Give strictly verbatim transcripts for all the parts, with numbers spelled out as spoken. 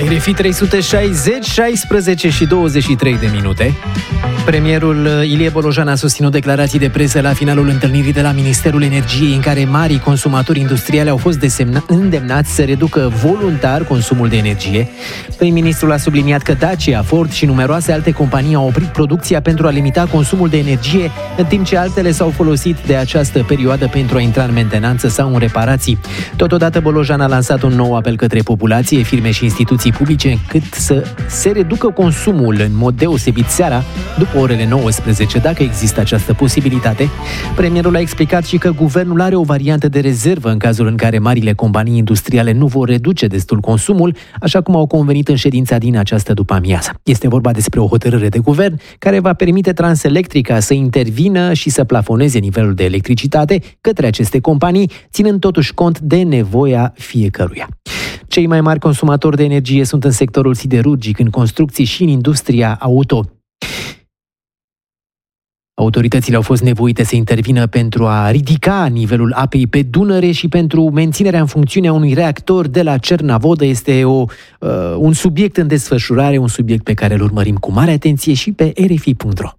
R F I trei sute șaizeci, șaisprezece și douăzeci și trei de minute. Premierul Ilie Bolojan a susținut declarații de presă la finalul întâlnirii de la Ministerul Energiei, în care marii consumatori industriali au fost desemna- îndemnați să reducă voluntar consumul de energie. Prim-ministrul a subliniat că Dacia, Ford și numeroase alte companii au oprit producția pentru a limita consumul de energie, în timp ce altele s-au folosit de această perioadă pentru a intra în mentenanță sau în reparații. Totodată, Bolojan a lansat un nou apel către populație, firme și instituții publice, cât să se reducă consumul în mod deosebit seara, după orele nouăsprezece, dacă există această posibilitate. Premierul a explicat și că guvernul are o variantă de rezervă în cazul în care marile companii industriale nu vor reduce destul consumul, așa cum au convenit în ședința din această după-amiază. Este vorba despre o hotărâre de guvern care va permite Transelectrica să intervină și să plafoneze nivelul de electricitate către aceste companii, ținând totuși cont de nevoia fiecăruia. Cei mai mari consumatori de energie sunt în sectorul siderurgic, în construcții și în industria auto. Autoritățile au fost nevoite să intervină pentru a ridica nivelul apei pe Dunăre și pentru menținerea în funcțiune a unui reactor de la Cernavodă. Este o, uh, un subiect în desfășurare, un subiect pe care îl urmărim cu mare atenție și pe R F I punct ro.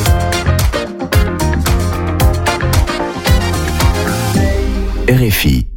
R F I